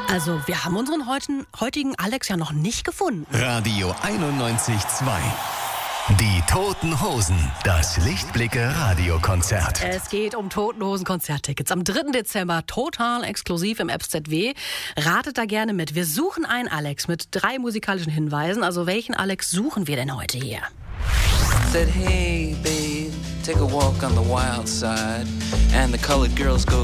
Also, wir haben unseren heutigen Alex ja noch nicht gefunden. Radio 91.2. Die Toten Hosen, das Lichtblicke-Radiokonzert. Es geht um Toten Hosen Konzerttickets. Am 3. Dezember total exklusiv im FZW. Ratet da gerne mit. Wir suchen einen Alex mit 3 musikalischen Hinweisen. Also welchen Alex suchen wir denn heute hier? Said, hey, babe, take a walk on the wild side. And the colored girls go